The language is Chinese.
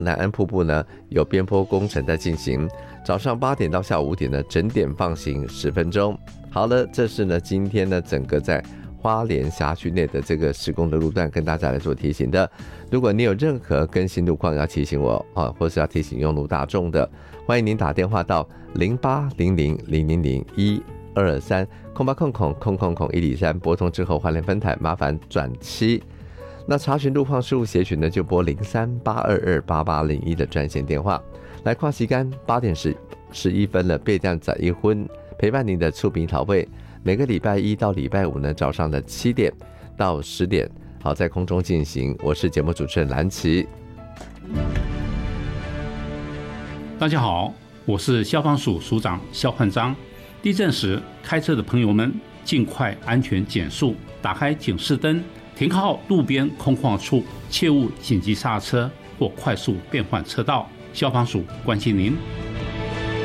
南安瀑布呢有边坡工程在进行，早上8点到下午5点呢整点放行10分钟。好了，这是呢今天呢整个在花莲辖区内的这个施工的路段跟大家来做提醒的。如果你有任何更新路况要提醒我或是要提醒用路大众的，欢迎您打电话到0800000123空103拨通之后花莲分台麻烦转7。那查询路况事务协寻呢就拨0382288801的专线电话。来看时间8点11分了，8点11分陪伴您的厝边头尾，每个礼拜1到礼拜5呢早上的7点到10点，好在空中进行。我是节目主持人蓝琪。 大家好，我是消防署署长肖焕章。地震时开车的朋友们尽快安全减速，打开警示灯，停靠路边空旷处，切勿紧急刹车或快速变换车道。消防署关心您。